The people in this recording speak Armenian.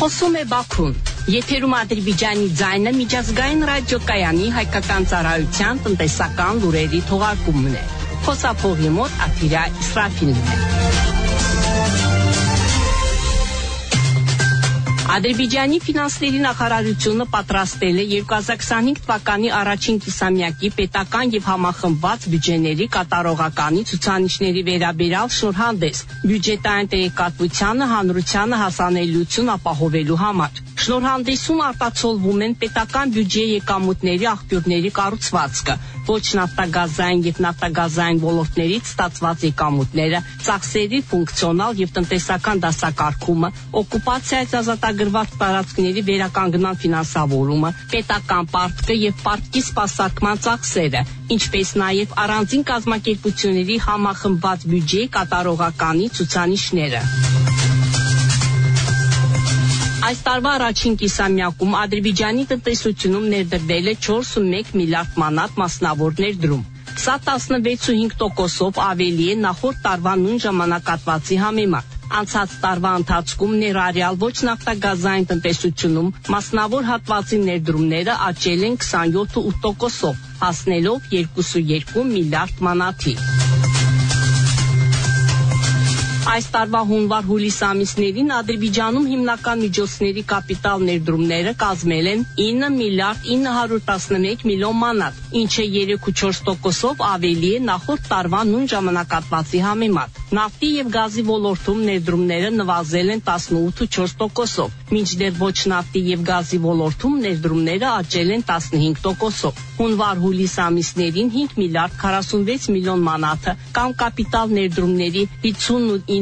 Խոսում է Բաքուն, եթերում Ադրբեջանի ձայնը միջազգային ռադիոկայանի հայկական ծառայության տնտեսական լուրերի թողարկումն է։ Խոսափողի մոտ Աթիրա Իսրաֆիլն է։ Ադրբեջանի ֆինանսների նախարարությունը պատրաստել է 2025 թվականի առաջին կիսամյակի պետական եւ համախմբված բյուջեների կատարողականի ցուցանիշների վերաբերյալ շնորհանդես բյուջետային տեղեկատվությանը հանրությանը հասանելիություն ապահովելու համար։ Շնորհանդեսում արտացոլվում են պետական բյուջեի եկամուտների աղբյուրների կառուցվածքը, ոչ նավթագազային եւ նավթագազային ոլորտներից ստացված եկամուտները, ծախսերի ֆունկցիոնալ եւ տնտեսական դասակարգումը, օկուպացիայից ազատագրված տարածքների վերականգնման ֆինանսավորումը, պետական պարտքը եւ պարտքի սպասարկման ծախսերը, ինչպես նաեւ առանձին կազմակերպությունների համախմբված բյուջեի կատարողականի ցուցանիշները։ Այս տարվա առաջին կիսամյակում Ադրբեջանի տնտեսությունում ներդրվել է 4.1 միլիարդ մանատ մասնավոր ներդրում։ Սա 16.5%-ով ավելի է նախորդ տարվա նույն ժամանակահատվածի համեմատ։ Անցած տարվա ընթացքում ներառյալ ոչ նավթագազային տնտեսությունում մասնավոր հատվածի ներդրումները աճել են 27.8%-ով, հասնելով 2.2 միլիարդ մանաթի։ Այս տարվա հունվար-հուլիս ամիսներին Ադրբեջանում հիմնական միջոցների կապիտալ ներդրումները կազմել են 9 միլիարդ 911 միլիոն մանատ, ինչը 3.4%-ով ավելի է նախորդ տարվա նույն ժամանակահատվածի համեմատ։ Նավթի եւ գազի ոլորտում ներդրումները նվազել են 18.4%-ով, մինչդեռ ոչ նավթի եւ գազի ոլորտում ներդրումները աճել են 15%-ով։ Հունվար-հուլիս ամիսներին 5 միլիարդ 46 միլիոն մանաթը կամ կապիտալ ներդրումների 59